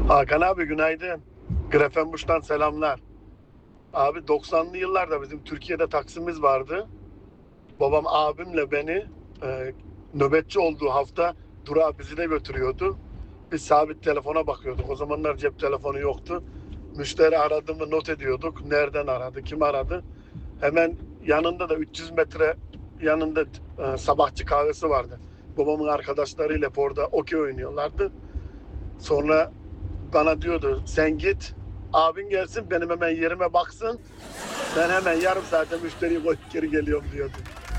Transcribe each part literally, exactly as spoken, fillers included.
Hakan abi günaydın. Grafenburg'dan selamlar. Abi doksanlı yıllarda bizim Türkiye'de taksimiz vardı. Babam abimle beni e, nöbetçi olduğu hafta durağa bizi de götürüyordu. Biz sabit telefona bakıyorduk. O zamanlar cep telefonu yoktu. Müşteri aradı mı not ediyorduk. Nereden aradı, kim aradı. Hemen yanında da üç yüz metre yanında e, sabahçı kahvesi vardı. Babamın arkadaşlarıyla hep orada okey oynuyorlardı. Sonra bana diyordu sen git abin gelsin benim hemen yerime baksın. Ben hemen yarım saatte müşteriyi koyup geri geliyorum diyordu.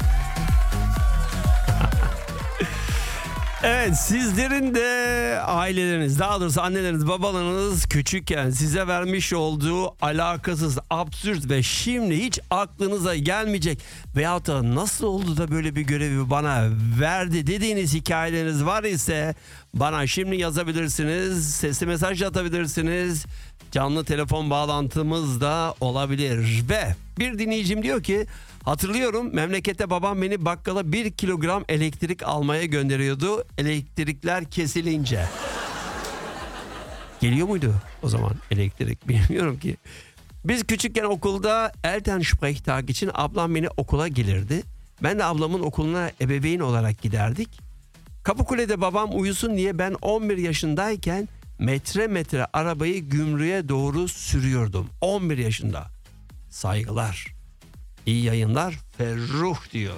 Evet, sizlerin de aileleriniz, daha doğrusu anneleriniz, babalarınız küçükken size vermiş olduğu alakasız, absürt ve şimdi hiç aklınıza gelmeyecek veyahut da nasıl oldu da böyle bir görevi bana verdi dediğiniz hikayeleriniz var ise bana şimdi yazabilirsiniz, sesli mesaj atabilirsiniz, canlı telefon bağlantımız da olabilir. Ve bir dinleyicim diyor ki, hatırlıyorum memlekette babam beni bakkala bir kilogram elektrik almaya gönderiyordu. Elektrikler kesilince. Geliyor muydu o zaman elektrik? Bilmiyorum ki. Biz küçükken okulda Elternsprechtag için ablam beni okula gelirdi. Ben de ablamın okuluna ebeveyn olarak giderdik. Kapıkule'de babam uyusun diye ben on bir yaşındayken metre metre arabayı gümrüğe doğru sürüyordum. on bir yaşında. Saygılar. İyi yayınlar Ferruh diyor.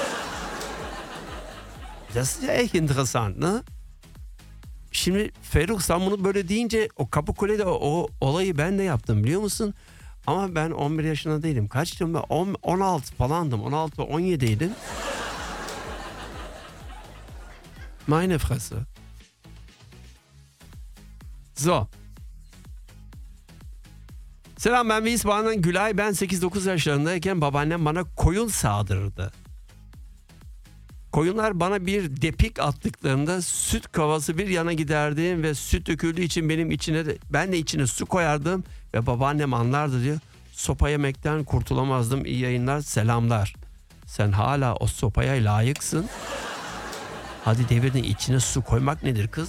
Das ist ja echt interessant, ne? Şimdi Ferruh sen bunu böyle deyince o Kapıkule'de o, o olayı ben de yaptım biliyor musun? Ama ben on bir yaşında değilim. Kaçtım ben? on, on altı falandım. on altı on yediydim. Meine Fresse. So. Selam, ben Wiesbaden'dan Gülay. Ben sekiz dokuz yaşlarındayken babaannem bana koyun sağdırırdı. Koyunlar bana bir depik attıklarında süt kovası bir yana giderdim ve süt döküldüğü için benim içine de, ben de içine su koyardım ve babaannem anlardı diyor. Sopa yemekten kurtulamazdım. İyi yayınlar, selamlar. Sen hala o sopaya layıksın. Hadi devirdin, içine su koymak nedir kız?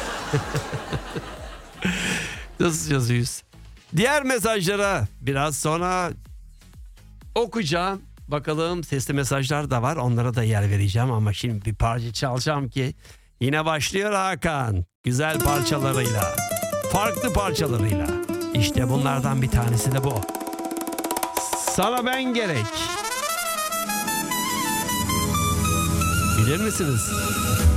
Nasıl yazıyoruz? Diğer mesajlara biraz sonra okuyacağım. Bakalım sesli mesajlar da var. Onlara da yer vereceğim ama şimdi bir parça çalacağım ki yine başlıyor Hakan. Güzel parçalarıyla, farklı parçalarıyla. İşte bunlardan bir tanesi de bu. Sana ben gerek. Bilir misiniz?